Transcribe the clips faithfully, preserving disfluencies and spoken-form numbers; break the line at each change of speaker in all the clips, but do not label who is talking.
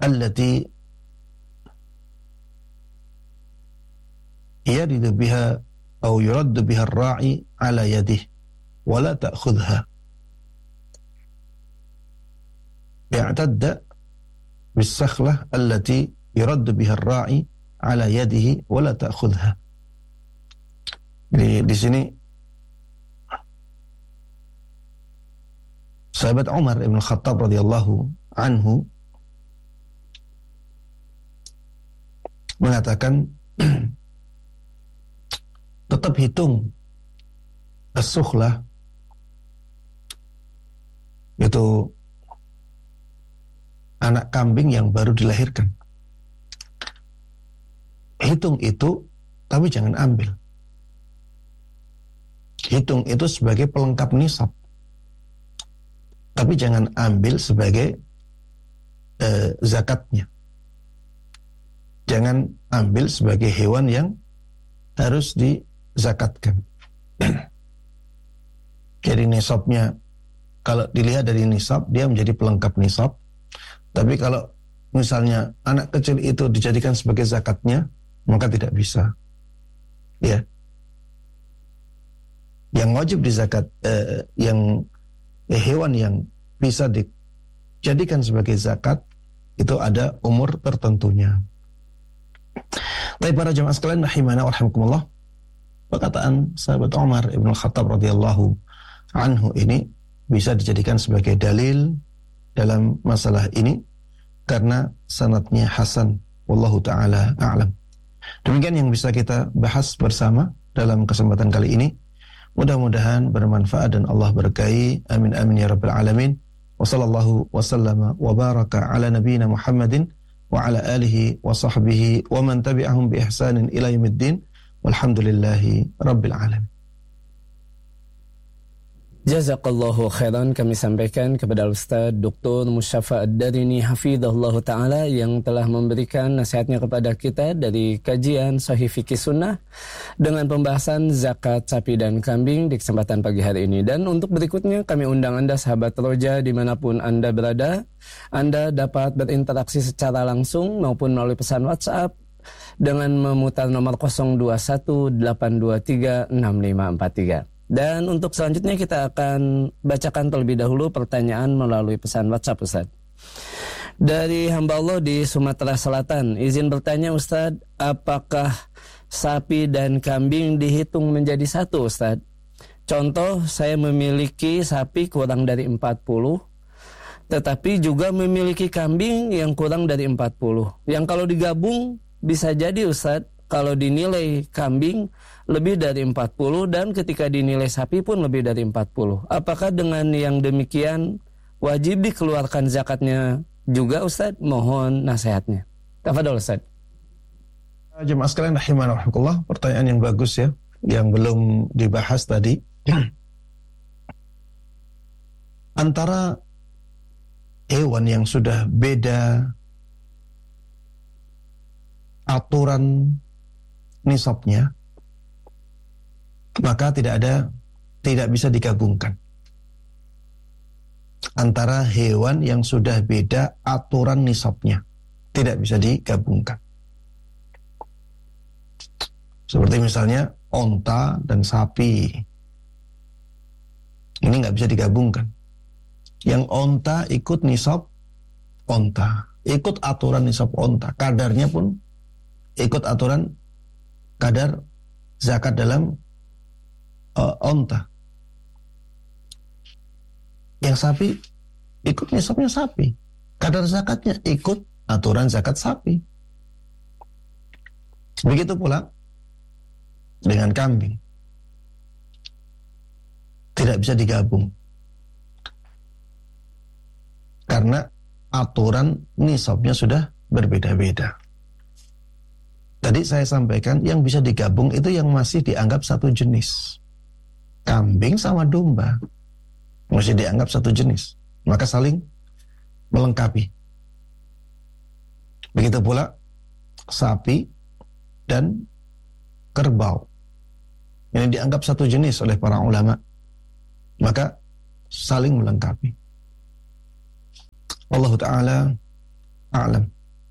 allati yaridu biha atau yuraddu biha ar-ra'i ala yadihi wa la ta'khudha ya'tadda bis-sakhlah allati yuraddu biha ar-ra'i ala yadihi wa la ta'khudha. Jadi di sini sahabat Umar Ibn Khattab radhiyallahu anhu mengatakan tetap hitung as-sukhlah, itu anak kambing yang baru dilahirkan. Hitung itu, tapi jangan ambil. Hitung itu sebagai pelengkap nisab, tapi jangan ambil sebagai eh, zakatnya. Jangan ambil sebagai hewan yang harus dizakatkan. Jadi nisabnya, kalau dilihat dari nisab, dia menjadi pelengkap nisab. Tapi kalau misalnya anak kecil itu dijadikan sebagai zakatnya, maka tidak bisa. Ya. Yang wajib dizakat, eh, yang eh, hewan yang bisa dijadikan sebagai zakat itu ada umur tertentunya. Tapi para jemaah sekalian rahimana wa rahimakumullah, perkataan sahabat Umar Ibn Khattab radhiyallahu anhu ini bisa dijadikan sebagai dalil dalam masalah ini karena sanadnya hasan, wallahu taala a'lam. Demikian yang bisa kita bahas bersama dalam kesempatan kali ini. Mudah-mudahan bermanfaat dan Allah berkahi. Amin amin ya rabbal alamin. Wa sallallahu wa sallama wa baraka ala nabiyyina Muhammadin wa ala alihi wa sahbihi wa man tabi'ahum bi ihsanin ila yaumiddin. Walhamdulillahi rabbil alamin.
Jazakallahu khairan, kami sampaikan kepada Ustaz Doktor Mustafa Ad-Darini hafizahullah ta'ala yang telah memberikan nasihatnya kepada kita dari kajian Sahih Fikih Sunnah dengan pembahasan zakat sapi dan kambing di kesempatan pagi hari ini. Dan untuk berikutnya kami undang Anda sahabat Roja dimanapun Anda berada, Anda dapat berinteraksi secara langsung maupun melalui pesan WhatsApp dengan memutar nomor nol dua satu delapan dua tiga enam lima empat tiga. Dan untuk selanjutnya kita akan bacakan terlebih dahulu pertanyaan melalui pesan WhatsApp, Ustaz. Dari hamba Allah di Sumatera Selatan, izin bertanya Ustaz, apakah sapi dan kambing dihitung menjadi satu, Ustaz? Contoh, saya memiliki sapi kurang dari empat puluh, tetapi juga memiliki kambing yang kurang dari empat puluh. Yang kalau digabung bisa jadi, Ustaz, kalau dinilai kambing lebih dari empat puluh dan ketika dinilai sapi pun lebih dari empat puluh. Apakah dengan yang demikian wajib dikeluarkan zakatnya juga, Ustaz? Mohon nasihatnya. Tafadhol, Ustaz.
Jemaah sekalian rahimana wa rahimakumullah, pertanyaan yang bagus ya, yang belum dibahas tadi. Antara hewan yang sudah beda aturan nisabnya, maka tidak ada, tidak bisa digabungkan. Antara hewan yang sudah beda aturan nisabnya, tidak bisa digabungkan. Seperti misalnya onta dan sapi, ini nggak bisa digabungkan. Yang onta ikut nisab onta, ikut aturan nisab onta, kadarnya pun ikut aturan kadar zakat dalam Uh, onta. Yang sapi ikut nisabnya sapi, kadar zakatnya ikut aturan zakat sapi. Begitu pula dengan kambing, tidak bisa digabung karena aturan nisabnya sudah berbeda-beda. Tadi saya sampaikan yang bisa digabung itu yang masih dianggap satu jenis. Kambing sama domba masih dianggap satu jenis, maka saling melengkapi. Begitu pula sapi dan kerbau, ini dianggap satu jenis oleh para ulama, maka saling melengkapi. Allah Ta'ala a'lam.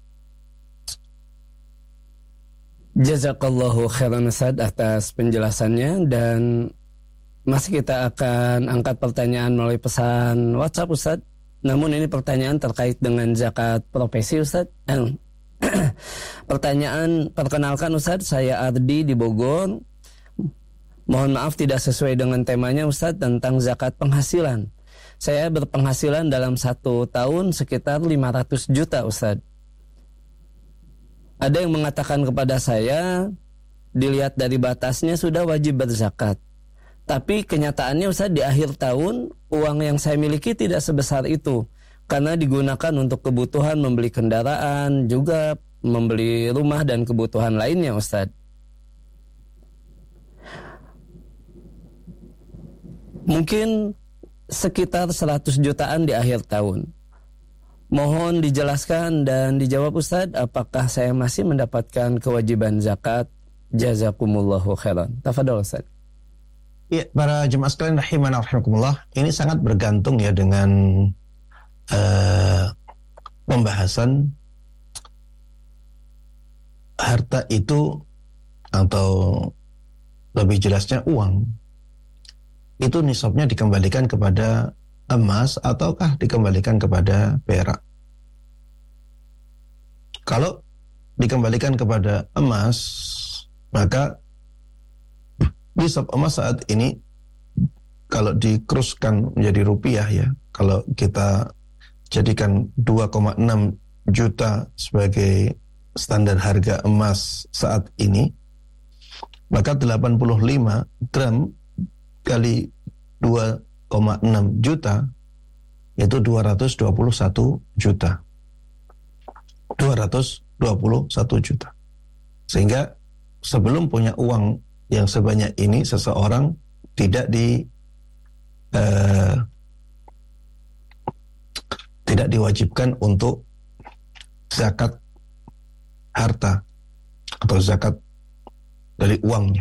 Jazakallahu khairan Ustaz atas penjelasannya, dan masih kita akan angkat pertanyaan melalui pesan WhatsApp Ustaz. Namun ini pertanyaan terkait dengan zakat profesi Ustaz. Pertanyaan, perkenalkan Ustaz, saya Ardi di Bogor. Mohon maaf tidak sesuai dengan temanya Ustaz tentang zakat penghasilan. Saya berpenghasilan dalam satu tahun sekitar lima ratus juta Ustaz. Ada yang mengatakan kepada saya, dilihat dari batasnya sudah wajib berzakat. Tapi kenyataannya Ustaz, di akhir tahun uang yang saya miliki tidak sebesar itu, karena digunakan untuk kebutuhan membeli kendaraan, juga membeli rumah dan kebutuhan lainnya Ustaz. Mungkin sekitar seratus jutaan di akhir tahun. Mohon dijelaskan dan dijawab Ustaz, apakah saya masih mendapatkan kewajiban zakat? Jazakumullahu khairan. Tafadhol Ustaz.
Ya, para jemaah sekalian rahimana rahimakumullah, ini sangat bergantung ya dengan uh, pembahasan harta itu, atau lebih jelasnya uang. Itu nisabnya dikembalikan kepada emas ataukah dikembalikan kepada perak. Kalau dikembalikan kepada emas, maka nisab emas saat ini kalau dikuruskan menjadi rupiah ya, kalau kita jadikan dua koma enam juta sebagai standar harga emas saat ini, maka delapan puluh lima gram kali dua koma enam juta yaitu dua ratus dua puluh satu juta. dua ratus dua puluh satu juta. Sehingga sebelum punya uang yang sebanyak ini, seseorang tidak di uh, tidak diwajibkan untuk zakat harta atau zakat dari uangnya.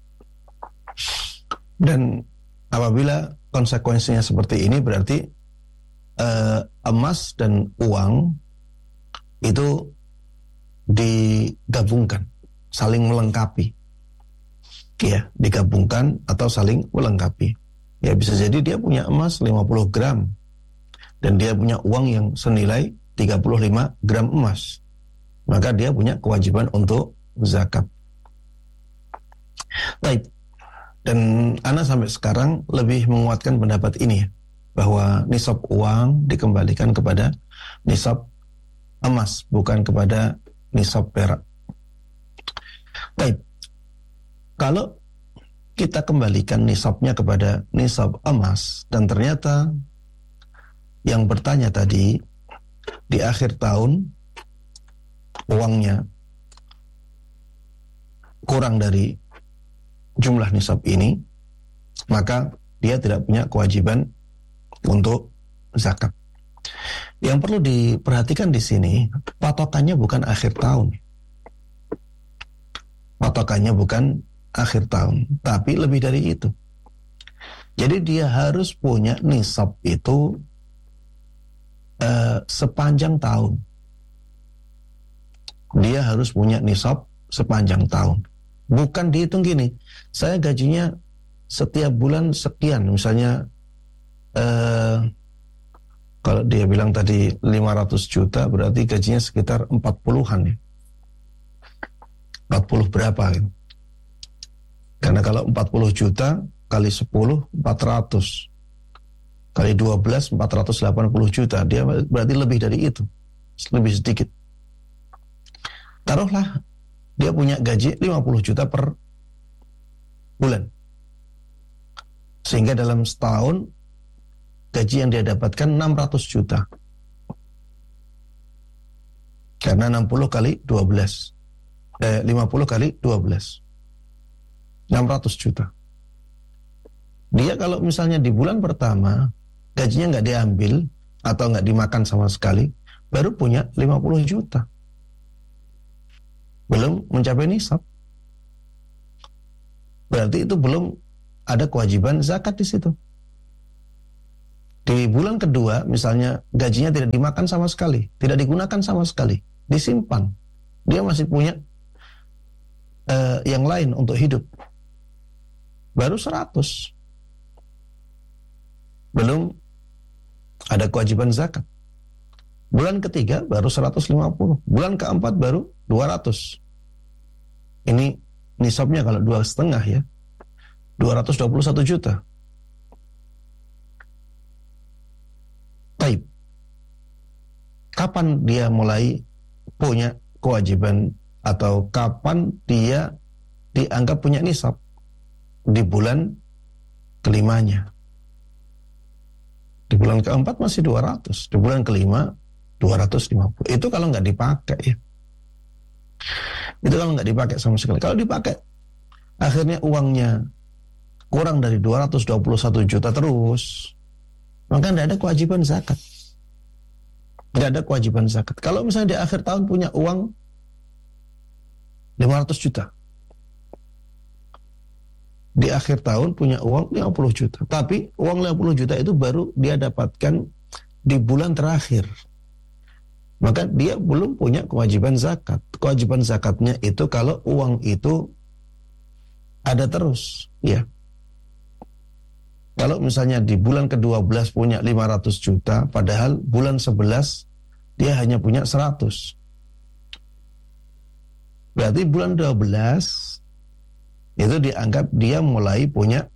Dan apabila konsekuensinya seperti ini, berarti uh, emas dan uang itu digabungkan, saling melengkapi, ya, digabungkan atau saling melengkapi. Ya, bisa jadi dia punya emas lima puluh gram dan dia punya uang yang senilai tiga puluh lima gram emas, maka dia punya kewajiban untuk zakat. Baik. Dan Ana sampai sekarang lebih menguatkan pendapat ini, bahwa nisab uang dikembalikan kepada nisab emas, bukan kepada nisab perak. Baik, kalau kita kembalikan nisabnya kepada nisab emas, dan ternyata yang bertanya tadi di akhir tahun uangnya kurang dari jumlah nisab ini, maka dia tidak punya kewajiban untuk zakat. Yang perlu diperhatikan di sini, patokannya bukan akhir tahun. Patokannya bukan akhir tahun, tapi lebih dari itu. Jadi dia harus punya nisab itu uh, sepanjang tahun. Dia harus punya nisab sepanjang tahun. Bukan dihitung gini, saya gajinya setiap bulan sekian, misalnya uh, kalau dia bilang tadi lima ratus juta, berarti gajinya sekitar empat puluhan ya. empat puluh berapa gitu. Karena kalau empat puluh juta kali sepuluh, empat ratus. Kali dua belas, empat ratus delapan puluh juta. Dia berarti lebih dari itu. Lebih sedikit. Taruhlah dia punya gaji lima puluh juta per bulan. Sehingga dalam setahun gaji yang dia dapatkan enam ratus juta. Karena enam puluh kali dua belas. Eh, lima puluh kali dua belas. enam ratus juta. Dia kalau misalnya di bulan pertama gajinya nggak diambil atau nggak dimakan sama sekali, baru punya lima puluh juta. Belum mencapai nisab. Berarti itu belum ada kewajiban zakat di situ. Di bulan kedua, misalnya gajinya tidak dimakan sama sekali, tidak digunakan sama sekali, disimpan. Dia masih punya uh, yang lain untuk hidup. Baru seratus. Belum ada kewajiban zakat. Bulan ketiga baru seratus lima puluh. Bulan keempat baru dua ratus. Ini nisabnya kalau dua setengah ya, dua ratus dua puluh satu juta. Baik. Kapan dia mulai punya kewajiban atau kapan dia dianggap punya nisab? Di bulan kelimanya. Di bulan keempat masih dua ratus, di bulan kelima dua ratus lima puluh. Itu kalau nggak dipakai ya. Itu kalau nggak dipakai sama sekali. Kalau dipakai, akhirnya uangnya kurang dari dua ratus dua puluh satu juta terus, maka tidak ada kewajiban zakat. Tidak ada kewajiban zakat. Kalau misalnya di akhir tahun punya uang lima ratus juta, di akhir tahun punya uang lima puluh juta, tapi uang lima puluh juta itu baru dia dapatkan di bulan terakhir, maka dia belum punya kewajiban zakat. Kewajiban zakatnya itu kalau uang itu ada terus, ya. Kalau misalnya di bulan kedua belas punya lima ratus juta, padahal bulan sebelas dia hanya punya seratus. Berarti bulan dua belas itu dianggap dia mulai punya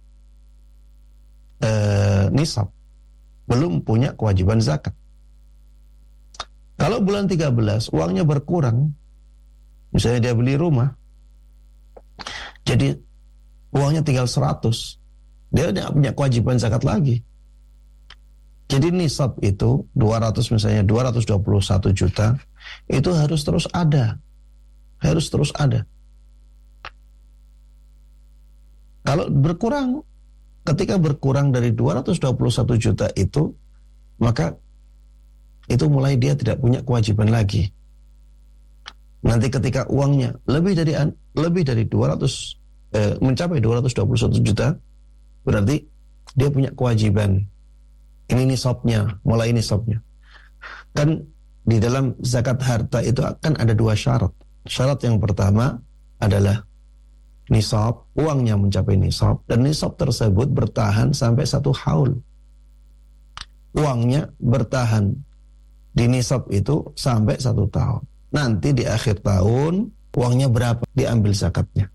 eh, nisab, belum punya kewajiban zakat. Kalau bulan tiga belas uangnya berkurang, misalnya dia beli rumah, jadi uangnya tinggal seratus, dia tidak punya kewajiban zakat lagi. Jadi nisab itu dua ratus, misalnya dua ratus dua puluh satu juta, itu harus terus ada. Harus terus ada. Kalau berkurang, ketika berkurang dari dua ratus dua puluh satu juta itu, maka itu mulai dia tidak punya kewajiban lagi. Nanti ketika uangnya lebih dari lebih dari dua ratus eh, mencapai dua ratus dua puluh satu juta, berarti dia punya kewajiban. Ini nisabnya, mulai nisabnya. Kan di dalam zakat harta itu akan ada dua syarat. Syarat yang pertama adalah nisab, uangnya mencapai nisab, dan nisab tersebut bertahan sampai satu haul. Uangnya bertahan di nisab itu sampai satu tahun. Nanti di akhir tahun, uangnya berapa? Diambil zakatnya.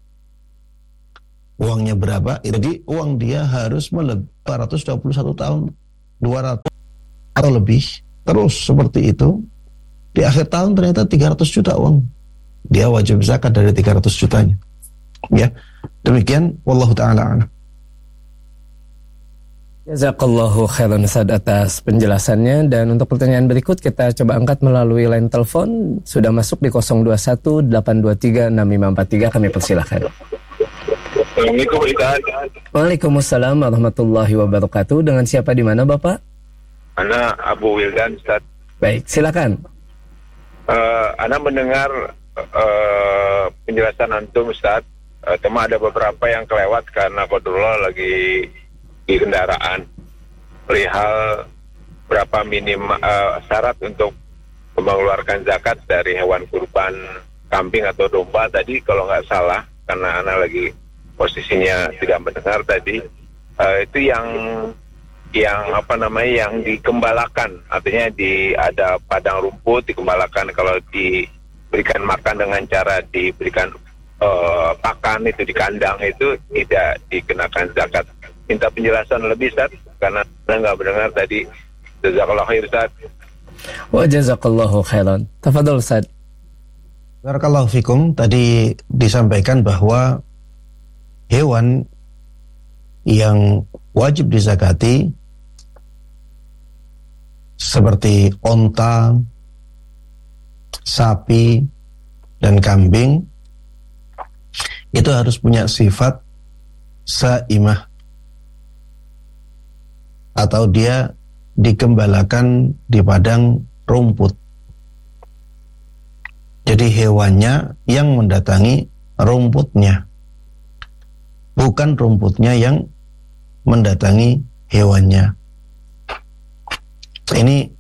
Uangnya berapa? Jadi uang dia harus melebih dua ratus dua puluh satu tahun, dua ratus atau lebih, terus seperti itu. Di akhir tahun ternyata tiga ratus juta uang. Dia wajib zakat dari tiga ratus jutanya. Ya, demikian wallahu taala a'lam.
Jazakallahu khairan Ustaz atas penjelasannya. Dan untuk pertanyaan berikut kita coba angkat melalui line telepon. Sudah masuk di nol dua satu delapan dua tiga enam lima empat tiga. Kami persilahkan.
Assalamualaikum Ustaz.
Waalaikumsalam warahmatullahi wabarakatuh. Dengan siapa di mana Bapak?
Ana Abu Wildan Ustaz.
Baik, silakan.
Uh, Ana mendengar uh, penjelasan antum Ustaz. Uh, cuma ada beberapa yang kelewat karena qadarullah lagi di kendaraan. Perihal berapa minim uh, syarat untuk mengeluarkan zakat dari hewan kurban kambing atau domba tadi kalau nggak salah, karena Ana lagi posisinya tidak mendengar tadi, uh, itu yang yang apa namanya yang dikembalakan, artinya di ada padang rumput dikembalakan. Kalau diberikan makan dengan cara diberikan uh, pakan itu di kandang itu tidak dikenakan zakat. Minta penjelasan lebih Ustaz, karena saya nggak mendengar tadi. Jazakallahu khair Ustaz.
Wa jazakallahu khairan. Tafadhol Ustaz.
Barakallahu fikum. Tadi disampaikan bahwa hewan yang wajib dizakati seperti onta, sapi, dan kambing itu harus punya sifat saimah, atau dia dikembalakan di padang rumput. Jadi hewannya yang mendatangi rumputnya, bukan rumputnya yang mendatangi hewannya. Ini